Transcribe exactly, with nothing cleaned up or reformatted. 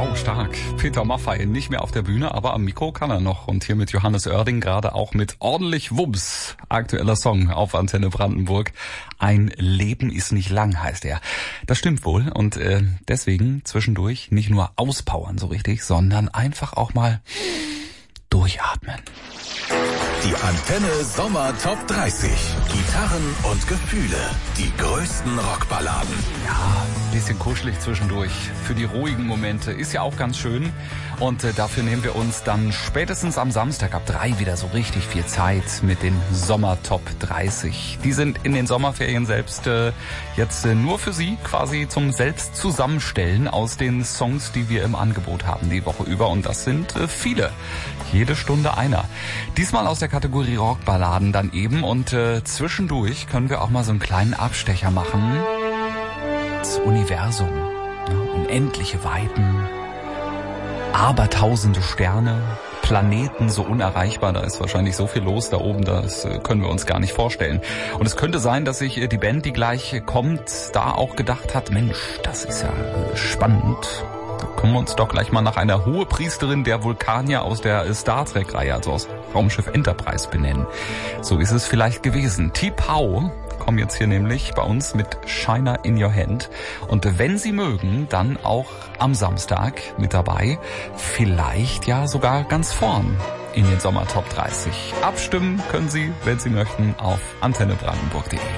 Wow, stark. Peter Maffay nicht mehr auf der Bühne, aber am Mikro kann er noch. Und hier mit Johannes Oerding gerade auch mit ordentlich Wumms. Aktueller Song auf Antenne Brandenburg. Ein Leben ist nicht lang, heißt er. Das stimmt wohl. Und äh, deswegen zwischendurch nicht nur auspowern so richtig, sondern einfach auch mal durchatmen. Die Antenne Sommer Top dreißig. Gitarren und Gefühle. Die größten Rockballaden. Ja, ein bisschen kuschelig zwischendurch. Für die ruhigen Momente ist ja auch ganz schön. Und äh, dafür nehmen wir uns dann spätestens am Samstag ab drei wieder so richtig viel Zeit mit den Sommer Top dreißig. Die sind in den Sommerferien selbst äh, jetzt äh, nur für Sie quasi zum Selbstzusammenstellen aus den Songs, die wir im Angebot haben die Woche über. Und das sind äh, viele. Jede Stunde einer. Diesmal aus der Kategorie Rockballaden dann eben. Und äh, zwischendurch können wir auch mal so einen kleinen Abstecher machen. Das Universum. Ne? Unendliche Weiten. Abertausende Sterne. Planeten so unerreichbar. Da ist wahrscheinlich so viel los da oben. Das äh, können wir uns gar nicht vorstellen. Und es könnte sein, dass sich äh, die Band, die gleich kommt, da auch gedacht hat, Mensch, das ist ja äh, spannend. Da können wir uns doch gleich mal nach einer Hohepriesterin der Vulkanier aus der Star Trek-Reihe, also aus Raumschiff Enterprise, benennen. So ist es vielleicht gewesen. T'Pau kommen jetzt hier nämlich bei uns mit Shiner in Your Hand. Und wenn Sie mögen, dann auch am Samstag mit dabei. Vielleicht ja sogar ganz vorn in den Sommer Top dreißig. Abstimmen können Sie, wenn Sie möchten, auf antenne brandenburg punkt de.